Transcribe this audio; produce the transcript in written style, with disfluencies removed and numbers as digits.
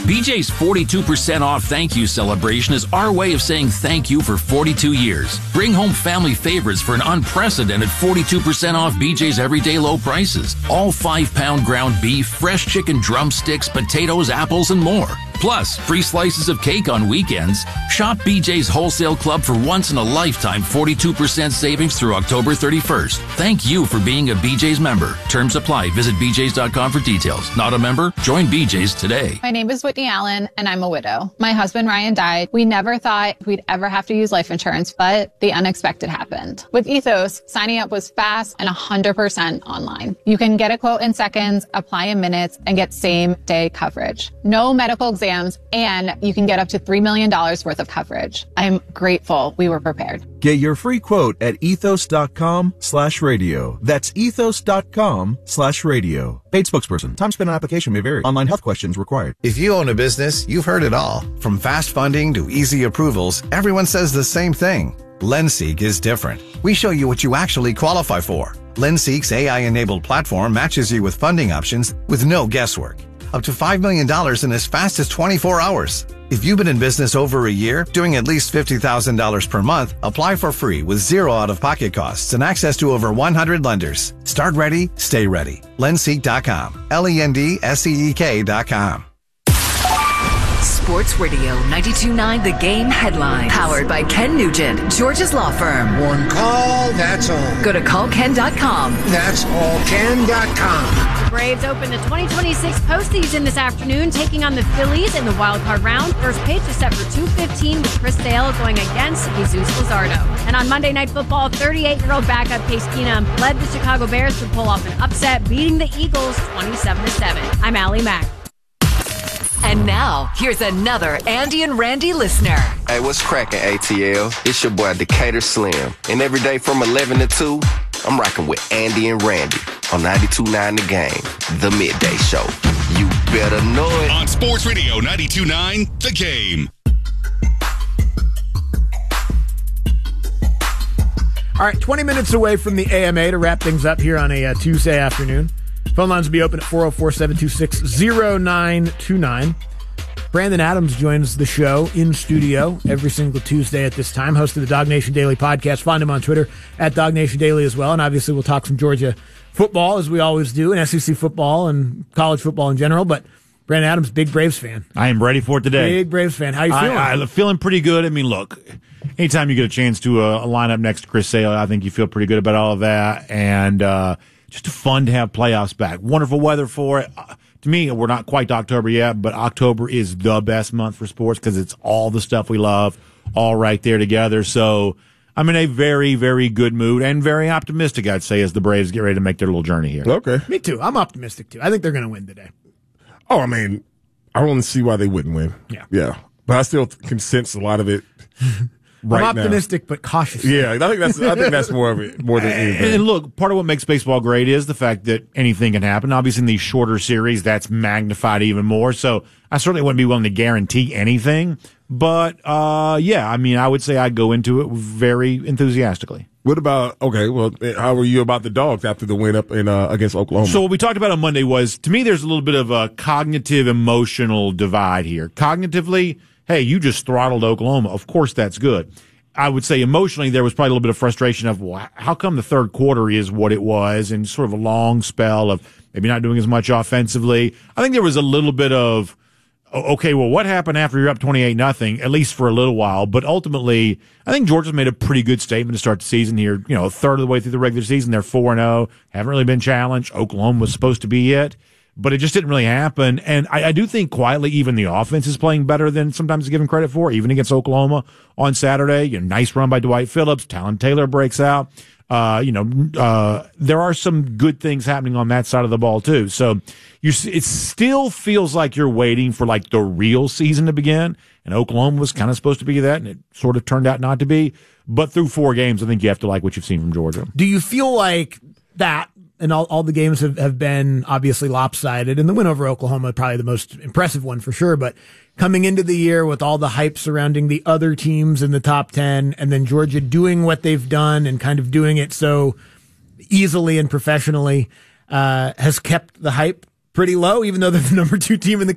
BJ's 42% off thank you celebration is our way of saying thank you for 42 years. Bring home family favorites for an unprecedented 42% off BJ's everyday low prices. All 5-pound ground beef, fresh chicken drumsticks, potatoes, apples, and more. Plus, free slices of cake on weekends. Shop BJ's Wholesale Club for once-in-a-lifetime 42% savings through October 31st. Thank you for being a BJ's member. Terms apply. Visit bjs.com for details. Not a member? Join BJ's today. My name is Whitney Allen, and I'm a widow. My husband, Ryan, died. We never thought we'd ever have to use life insurance, but the unexpected happened. With Ethos, signing up was fast and 100% online. You can get a quote in seconds, apply in minutes, and get same-day coverage. No medical exams, and you can get up to $3 million worth of coverage. I'm grateful we were prepared. Get your free quote at ethos.com/radio. That's ethos.com/radio. Paid spokesperson. Time spent on application may vary. Online health questions required. If you own a business, you've heard it all. From fast funding to easy approvals, everyone says the same thing. LendSeek is different. We show you what you actually qualify for. LendSeek's AI-enabled platform matches you with funding options with no guesswork. Up to $5 million in as fast as 24 hours. If you've been in business over a year, doing at least $50,000 per month, apply for free with zero out-of-pocket costs and access to over 100 lenders. Start ready, stay ready. Lendseek.com. LENDSEEK.com. Sports Radio 92.9 The Game headline. Powered by Ken Nugent, George's Law Firm. One call, that's all. Go to callken.com. That's allken.com. The Braves open the 2026 postseason this afternoon, taking on the Phillies in the wild card round. First pitch is set for 2:15 with Chris Sale going against Jesus Luzardo. And on Monday Night Football, 38-year-old backup Case Keenum led the Chicago Bears to pull off an upset, beating the Eagles 27-7. I'm Allie Mack. And now, here's another Andy and Randy listener. Hey, what's cracking, ATL? It's your boy, Decatur Slim. And every day from 11 to 2, I'm rocking with Andy and Randy on 92.9 The Game, the midday show. You better know it. On Sports Radio 92.9 The Game. All right, 20 minutes away from the AMA to wrap things up here on a Tuesday afternoon. Phone lines will be open at 404-726-0929. Brandon Adams joins the show in studio every single Tuesday at this time, host of the Dog Nation Daily podcast. Find him on Twitter at Dog Nation Daily as well. And obviously we'll talk some Georgia football as we always do, and SEC football and college football in general. But Brandon Adams, big Braves fan. I am ready for it today. Big Braves fan. How you feeling? I'm feeling pretty good. I mean, look, anytime you get a chance to line up next to Chris Sale, I think you feel pretty good about all of that. And just fun to have playoffs back. Wonderful weather for it. To me, we're not quite to October yet, but October is the best month for sports because it's all the stuff we love, all right there together. So I'm in a very, very good mood and very optimistic, I'd say, as the Braves get ready to make their little journey here. Okay. Me too. I'm optimistic, too. I think they're going to win today. Oh, I mean, I don't see why they wouldn't win. Yeah. But I still can sense a lot of it right I'm optimistic, but cautious. Yeah, I think that's more of it, more than anything. And look, part of what makes baseball great is the fact that anything can happen. Obviously, in these shorter series, that's magnified even more. So I certainly wouldn't be willing to guarantee anything. But, yeah, I mean, I would say I'd go into it very enthusiastically. What about, okay, well, how were you about the Dogs after the win up in against Oklahoma? So what we talked about on Monday was, to me, there's a little bit of a cognitive, emotional divide here. Cognitively, hey, you just throttled Oklahoma. Of course, that's good. I would say emotionally, there was probably a little bit of frustration of, well, how come the third quarter is what it was, and sort of a long spell of maybe not doing as much offensively. I think there was a little bit of, okay, well, what happened after you're up 28-0, at least for a little while? But ultimately, I think Georgia's made a pretty good statement to start the season here. You know, a third of the way through the regular season, they're 4-0, haven't really been challenged. Oklahoma was supposed to be it, but it just didn't really happen. And I do think quietly even the offense is playing better than sometimes it's given credit for, even against Oklahoma on Saturday. You know, nice run by Dwight Phillips. Talon Taylor breaks out. There are some good things happening on that side of the ball too. So it still feels like you're waiting for like the real season to begin. And Oklahoma was kind of supposed to be that, and it sort of turned out not to be. But through 4 games, I think you have to like what you've seen from Georgia. Do you feel like that, and all the games have been obviously lopsided, and the win over Oklahoma probably the most impressive one for sure, but coming into the year with all the hype surrounding the other teams in the top 10, and then Georgia doing what they've done and kind of doing it so easily and professionally, has kept the hype pretty low, even though they're the number 2 team in the